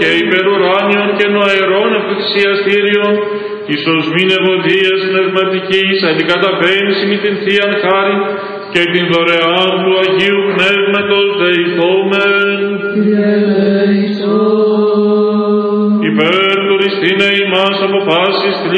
και υπερουράνιων και νοερών αυτοθυσιαστήριων, της οσμήν ευωδίας πνευματικής, αντικαταπέμψη με την Θείαν Χάριν και την δωρεάν του Αγίου Πνεύματος δεηθόμεν. Υπέρ του Χριστίνε ημάς από πάσης